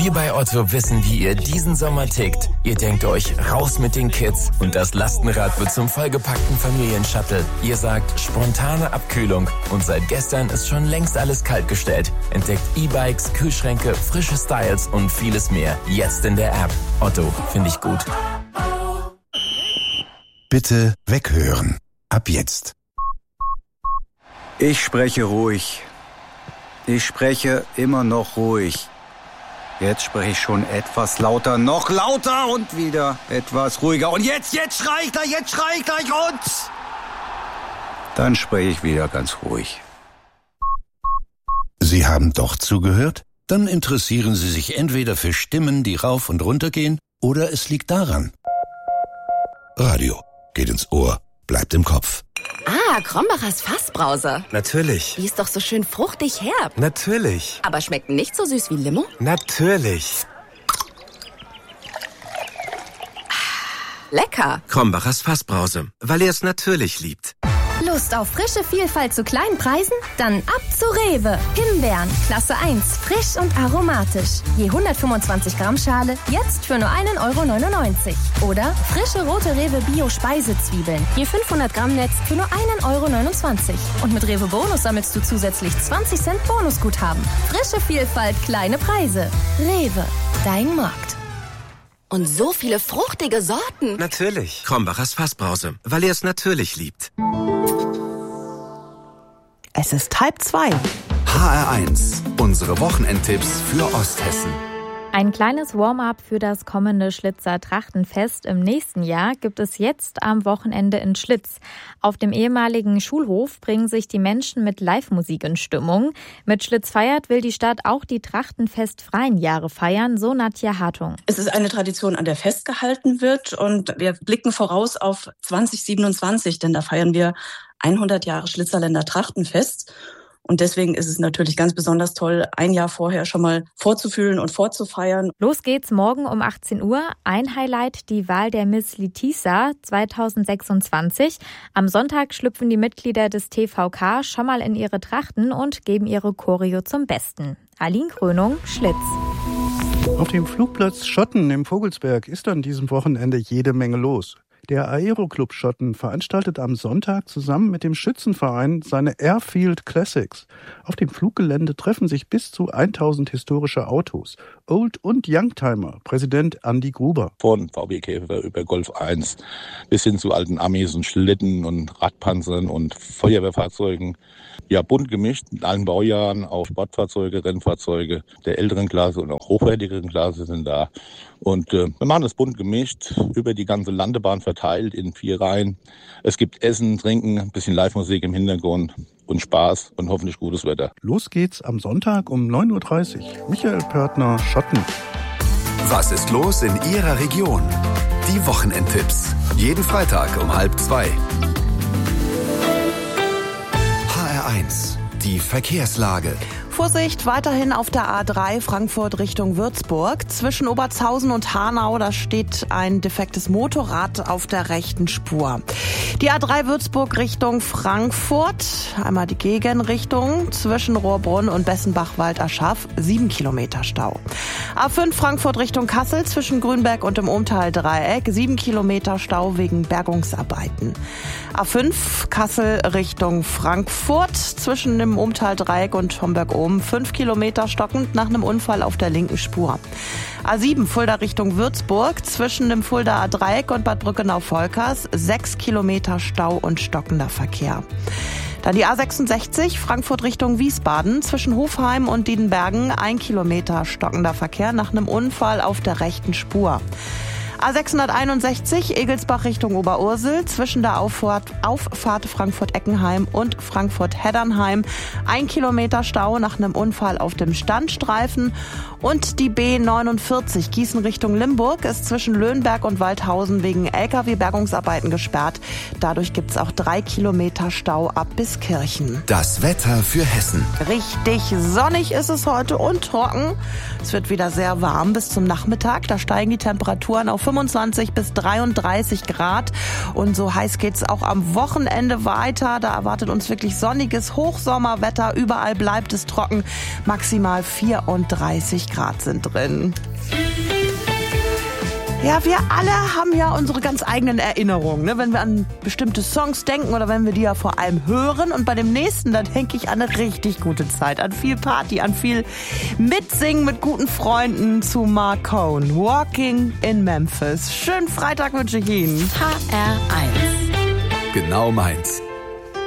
Wir bei Otto wissen, wie ihr diesen Sommer tickt. Ihr denkt euch, raus mit den Kids und das Lastenrad wird zum vollgepackten Familienshuttle. Ihr sagt, spontane Abkühlung und seit gestern ist schon längst alles kaltgestellt. Entdeckt E-Bikes, Kühlschränke, frische Styles und vieles mehr. Jetzt in der App. Otto, finde ich gut. Bitte weghören. Ab jetzt. Ich spreche ruhig. Ich spreche immer noch ruhig. Jetzt spreche ich schon etwas lauter, noch lauter und wieder etwas ruhiger. Und jetzt schrei ich gleich und... Dann spreche ich wieder ganz ruhig. Sie haben doch zugehört? Dann interessieren Sie sich entweder für Stimmen, die rauf und runter gehen, oder es liegt daran. Radio geht ins Ohr, bleibt im Kopf. Ah, Krombachers Fassbrause. Natürlich. Die ist doch so schön fruchtig herb. Natürlich. Aber schmeckt nicht so süß wie Limo? Natürlich. Lecker. Krombachers Fassbrause, weil er es natürlich liebt. Lust auf frische Vielfalt zu kleinen Preisen? Dann ab zu Rewe. Himbeeren, Klasse 1, frisch und aromatisch. Je 125 Gramm Schale, jetzt für nur 1,99 €. Oder frische rote Rewe Bio-Speisezwiebeln. Je 500 Gramm Netz für nur 1,29 €. Und mit Rewe Bonus sammelst du zusätzlich 20 Cent Bonusguthaben. Frische Vielfalt, kleine Preise. Rewe, dein Markt. Und so viele fruchtige Sorten. Natürlich. Krombachers Fassbrause, weil er es natürlich liebt. Es ist 1:30. HR1, unsere Wochenendtipps für Osthessen. Ein kleines Warm-up für das kommende Schlitzer Trachtenfest im nächsten Jahr gibt es jetzt am Wochenende in Schlitz. Auf dem ehemaligen Schulhof bringen sich die Menschen mit Live-Musik in Stimmung. Mit Schlitz feiert will die Stadt auch die Trachtenfestfreien Jahre feiern, so Nadja Hartung. Es ist eine Tradition, an der festgehalten wird und wir blicken voraus auf 2027, denn da feiern wir 100 Jahre Schlitzerländer Trachtenfest. Und deswegen ist es natürlich ganz besonders toll, ein Jahr vorher schon mal vorzufühlen und vorzufeiern. Los geht's morgen um 18 Uhr. Ein Highlight, die Wahl der Miss Letizia 2026. Am Sonntag schlüpfen die Mitglieder des TVK schon mal in ihre Trachten und geben ihre Choreo zum Besten. Aline Krönung, Schlitz. Auf dem Flugplatz Schotten im Vogelsberg ist an diesem Wochenende jede Menge los. Der Aeroclub Schotten veranstaltet am Sonntag zusammen mit dem Schützenverein seine Airfield Classics. Auf dem Fluggelände treffen sich bis zu 1000 historische Autos. Old- und Youngtimer, Präsident Andi Gruber. Von VW Käfer über Golf 1 bis hin zu alten Amis und Schlitten und Radpanzern und Feuerwehrfahrzeugen. Ja, bunt gemischt mit allen Baujahren, auch Sportfahrzeuge, Rennfahrzeuge der älteren Klasse und auch hochwertigeren Klasse sind da. Und wir machen das bunt gemischt, über die ganze Landebahn verteilt in 4 Reihen. Es gibt Essen, Trinken, ein bisschen Live-Musik im Hintergrund und Spaß und hoffentlich gutes Wetter. Los geht's am Sonntag um 9:30 Uhr. Michael Pörtner, Schotten. Was ist los in Ihrer Region? Die Wochenendtipps. Jeden Freitag um 1:30. HR1, die Verkehrslage. Vorsicht, weiterhin auf der A3 Frankfurt Richtung Würzburg. Zwischen Obertshausen und Hanau, da steht ein defektes Motorrad auf der rechten Spur. Die A3 Würzburg Richtung Frankfurt, einmal die Gegenrichtung, zwischen Rohrbrunn und Bessenbach-Walderschaff, 7 Kilometer Stau. A5 Frankfurt Richtung Kassel, zwischen Grünberg und dem Umtal-Dreieck, 7 Kilometer Stau wegen Bergungsarbeiten. A5 Kassel Richtung Frankfurt, zwischen dem Umtal-Dreieck und Homberg-Ohm, 5 Kilometer stockend nach einem Unfall auf der linken Spur. A7 Fulda Richtung Würzburg, zwischen dem Fuldaer Dreieck und Bad Brückenau-Volkers, 6 Kilometer Stau und stockender Verkehr. Dann die A66 Frankfurt Richtung Wiesbaden, zwischen Hofheim und Diedenbergen, 1 Kilometer stockender Verkehr nach einem Unfall auf der rechten Spur. A661 Egelsbach Richtung Oberursel, zwischen der Auffahrt Frankfurt-Eckenheim und Frankfurt-Heddernheim, 1 Kilometer Stau nach einem Unfall auf dem Standstreifen. Und die B49 Gießen Richtung Limburg ist zwischen Löhnberg und Waldhausen wegen Lkw-Bergungsarbeiten gesperrt. Dadurch gibt's auch 3 Kilometer Stau ab bis Kirchen. Das Wetter für Hessen. Richtig sonnig ist es heute und trocken. Es wird wieder sehr warm bis zum Nachmittag. Da steigen die Temperaturen auf 25 bis 33 Grad. Und so heiß geht's auch am Wochenende weiter. Da erwartet uns wirklich sonniges Hochsommerwetter. Überall bleibt es trocken. Maximal 34 Grad sind drin. Ja, wir alle haben ja unsere ganz eigenen Erinnerungen, ne? Wenn wir an bestimmte Songs denken oder wenn wir die ja vor allem hören. Und bei dem nächsten, da denke ich an eine richtig gute Zeit, an viel Party, an viel Mitsingen mit guten Freunden zu Mark Cohn. Walking in Memphis. Schönen Freitag wünsche ich Ihnen. HR1. Genau meins.